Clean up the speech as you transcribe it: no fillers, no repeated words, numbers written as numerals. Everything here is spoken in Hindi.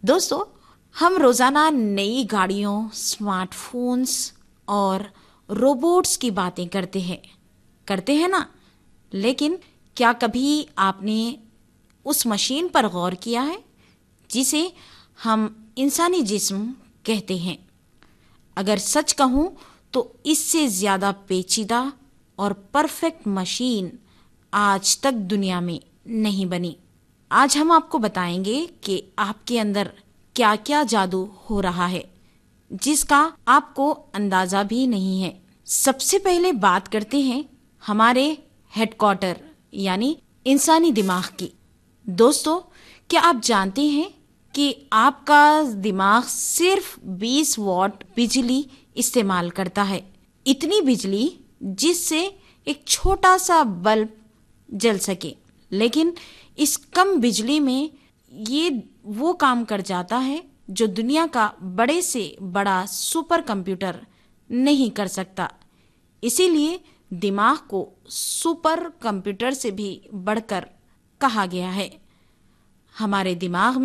दोस्तों, हम रोजाना नई गाड़ियों, स्मार्टफोन्स और रोबोट्स की बातें करते हैं ना? लेकिन क्या कभी आपने उस मशीन पर गौर किया है जिसे हम इंसानी जिस्म कहते हैं? अगर सच कहूं तो इससे ज्यादा पेचीदा और परफेक्ट मशीन आज तक दुनिया में नहीं बनी। आज हम आपको बताएंगे कि आपके अंदर क्या क्या जादू हो रहा है जिसका आपको अंदाजा भी नहीं है। सबसे पहले बात करते हैं हमारे हेडक्वार्टर यानी इंसानी दिमाग की। दोस्तों, क्या आप जानते हैं कि आपका दिमाग सिर्फ 20 वॉट बिजली इस्तेमाल करता है। इतनी बिजली जिससे एक छोटा सा बल्ब जल सके। लेकिन इस कम बिजली में ये वो काम कर जाता है जो दुनिया का बड़े से बड़ा सुपर कंप्यूटर नहीं कर सकता। इसीलिए दिमाग को सुपर कंप्यूटर से भी बढ़कर कहा गया है। हमारे दिमाग